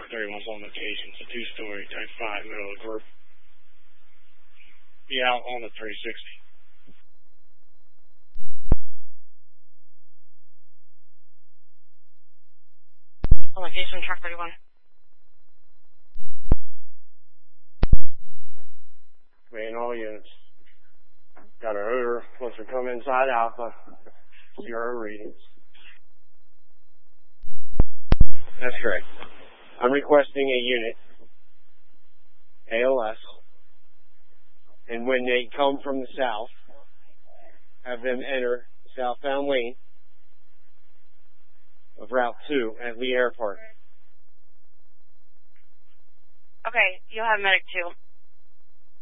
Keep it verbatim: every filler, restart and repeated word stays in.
thirty-one's on location. It's a two-story, type five, middle of the group. Be out on the three sixty. On location, truck thirty-one. Man, all units. Got our odor. Once we come inside Alpha, see our readings. That's correct. I'm requesting a unit, A L S, and when they come from the south, have them enter the southbound lane of Route two at Lee Airport. Okay, you'll have medic two.